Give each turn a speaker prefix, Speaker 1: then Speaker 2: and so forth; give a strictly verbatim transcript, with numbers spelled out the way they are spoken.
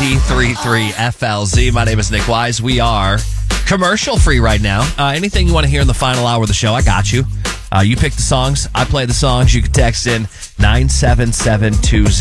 Speaker 1: three three three F L Z. My name is Nick Wise. We are commercial free right now. Uh, anything you want to hear in the final hour of the show, I got you. Uh, you pick the songs. I play the songs. You can text in nine seven seven two zero.